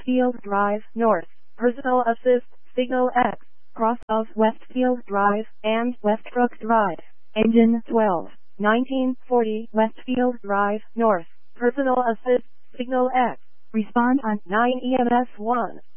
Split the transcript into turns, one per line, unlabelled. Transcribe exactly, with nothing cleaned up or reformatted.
Westfield Drive, North. Personal assist, signal X. Cross of Westfield Drive and Westbrook Drive. Engine twelve. nineteen forty Westfield Drive, North. Personal assist, signal X. Respond on nine E M S one.